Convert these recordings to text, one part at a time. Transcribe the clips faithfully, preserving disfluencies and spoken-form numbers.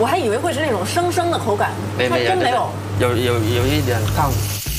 我还以为会是那种生生的口感， 没没真没有， 有有有一点烫。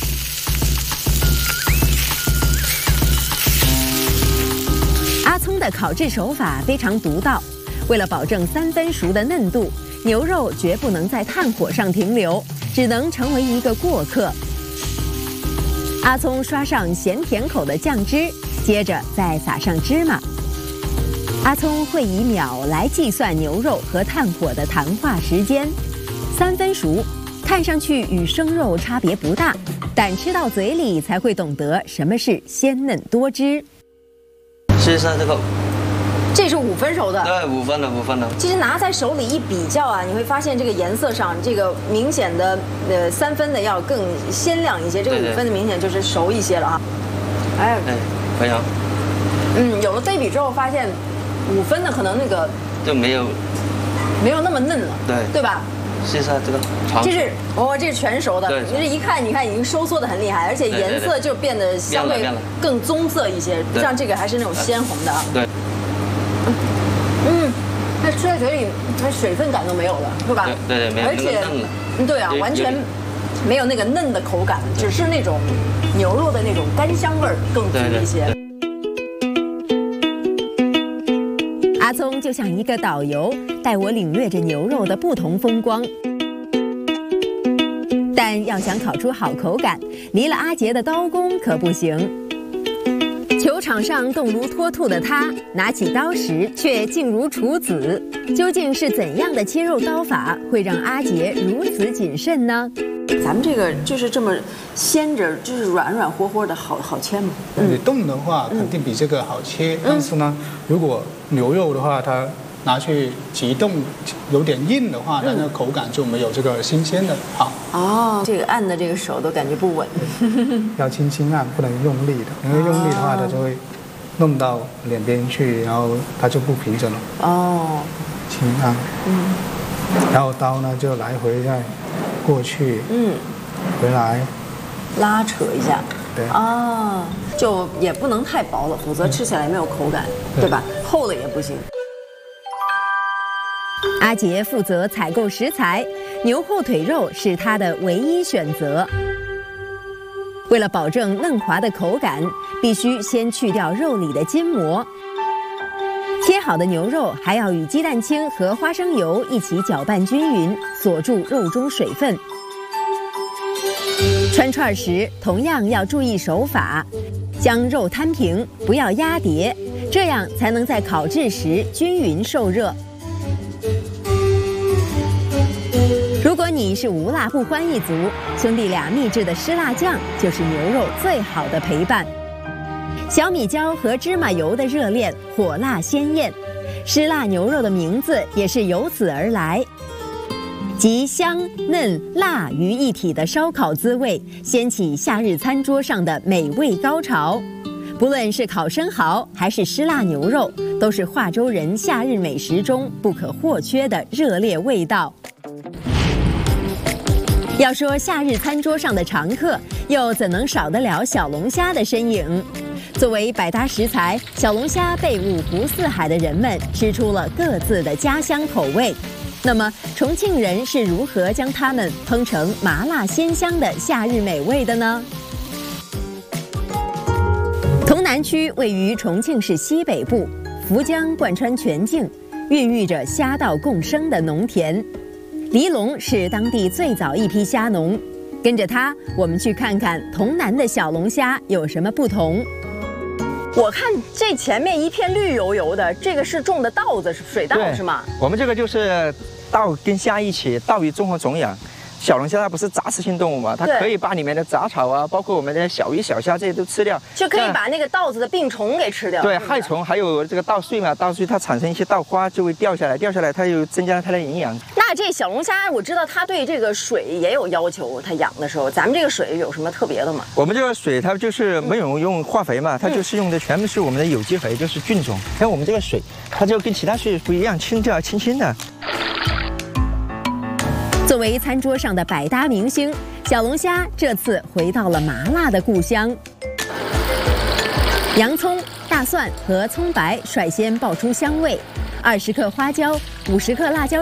阿聪的烤制手法非常独到，为了保证三分熟的嫩度，牛肉绝不能在炭火上停留，只能成为一个过客。阿聪刷上咸甜口的酱汁，接着再撒上芝麻。阿聪会以秒来计算牛肉和炭火的弹化时间，三分熟，看上去与生肉差别不大，但吃到嘴里才会懂得什么是鲜嫩多汁。 试一下这个， 这是五分熟的， 对，五分的五分的。 其实拿在手里一比较啊，你会发现这个颜色上，这个明显的呃三分的要更鲜亮一些，这个五分的明显就是熟一些了啊。哎， 哎，非常。 嗯，有了对比之后发现，五分的可能那个就没有没有那么嫩了， 对对吧？ 试一下这个长。 这是哦，这是全熟的， 对， 其实一看你看已经收缩的很厉害，而且颜色就变得相对更棕色一些，像这个还是那种鲜红的啊。 对。 嗯，那吃在嘴里，它水分感都没有了，是吧？ 对对对，没有那么嫩了。 嗯，对啊，完全没有那个嫩的口感，只是那种牛肉的那种干香味儿更足一些。 阿聪就像一个导游，带我领略着牛肉的不同风光。但要想烤出好口感，离了阿杰的刀工可不行。球场上动如脱兔的他，拿起刀时却静如处子。究竟是怎样的切肉刀法，会让阿杰如此谨慎呢？ 咱们这个就是这么鲜着，就是软软和和的，好好切吗？ 你冻的话，肯定比这个好切。但是呢，如果牛肉的话，它拿去急冻，有点硬的话，它那口感就没有这个新鲜的好。 哦，这个按的这个手都感觉不稳。 要轻轻按，不能用力的，因为用力的话，它就会弄到两边去，然后它就不平整了。哦，轻按。嗯。然后刀呢，就来回再过去，嗯，回来， 拉扯一下。 对。 啊，就也不能太薄了，否则吃起来没有口感，对吧？厚了也不行。 阿杰负责采购食材，牛后腿肉是他的唯一选择。为了保证嫩滑的口感，必须先去掉肉里的筋膜。切好的牛肉还要与鸡蛋清和花生油一起搅拌均匀，锁住肉中水分。穿串时同样要注意手法，将肉摊平，不要压叠，这样才能在烤制时均匀受热。如果你是无辣不欢一族，兄弟俩秘制的湿辣酱就是牛肉最好的陪伴。小米椒和芝麻油的热恋，火辣鲜艳，湿辣牛肉的名字也是由此而来。集香嫩辣于一体的烧烤滋味，掀起夏日餐桌上的美味高潮。不论是烤生蚝还是湿辣牛肉，都是华州人夏日美食中不可或缺的热烈味道。要说夏日餐桌上的常客，又怎能少得了小龙虾的身影？作为百搭食材，小龙虾被五湖四海的人们吃出了各自的家乡口味。那么，重庆人是如何将它们烹成麻辣鲜香的夏日美味的呢？潼南区位于重庆市西北部，涪江贯穿全境，孕育着虾稻共生的农田。黎龙是当地最早一批虾农，跟着他，我们去看看潼南的小龙虾有什么不同。 我看这前面一片绿油油的，这个是种的稻子，是水稻是吗？ 我们这个就是稻跟虾一起，稻与综合种养。小龙虾它不是杂食性动物嘛，它可以把里面的杂草啊，包括我们的小鱼小虾这些都吃掉， 就可以把那个稻子的病虫给吃掉。 对，害虫还有这个稻穗嘛，稻穗它产生一些稻花就会掉下来，掉下来它又增加了它的营养。 那这小龙虾我知道它对这个水也有要求，它养的时候，咱们这个水有什么特别的吗？ 我们这个水它就是没有用化肥嘛，它就是用的全部是我们的有机肥，就是菌种。像我们这个水，它就跟其他水不一样，清掉清清的。 作为餐桌上的百搭明星，小龙虾这次回到了麻辣的故乡。洋葱、大蒜和葱白率先爆出香味，二十克花椒、五十克辣椒